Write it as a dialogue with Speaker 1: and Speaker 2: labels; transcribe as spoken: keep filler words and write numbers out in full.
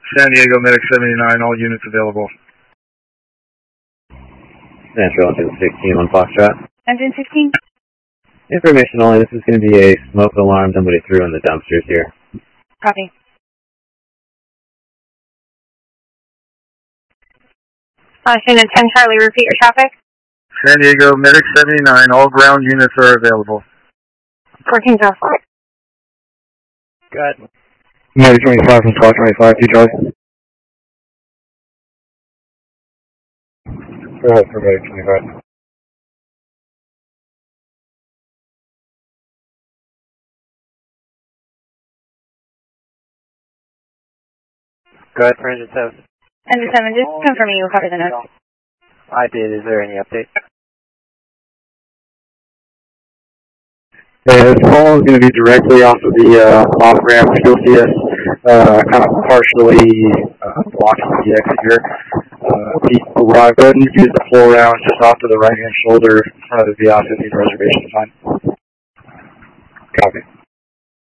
Speaker 1: San Diego, Medic seventy-nine, all units available.
Speaker 2: Central, engine sixteen, one Foxtrot.
Speaker 3: Engine sixteen?
Speaker 2: Information only, this is going to be a smoke alarm somebody threw in the dumpsters here.
Speaker 3: Copy. Washington ten Charlie, repeat your traffic.
Speaker 1: San Diego, Medic seventy-nine, all ground units are available.
Speaker 3: fourteen zero four.
Speaker 2: Good.
Speaker 1: Medic twenty-five from Squad twenty-five, two Charlie. Go ahead for Medic twenty-five.
Speaker 2: Go ahead for engine seven.
Speaker 3: Engine seven, just confirming you covered the notes.
Speaker 2: I did. Is there any update?
Speaker 1: Yeah, this call is going to be directly off of the uh, off ramp. You'll see us uh, kind of partially uh, blocking the exit here. Uh, the arrive button is the floor round just off to the right hand shoulder in front of the I fifteen reservation sign. Copy.